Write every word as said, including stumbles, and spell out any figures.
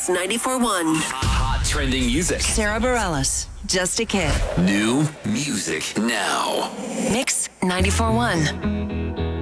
Mix ninety-four point one. Hot trending music. Sarah Bareilles, Just a Kid. New music now. Mix ninety-four point one.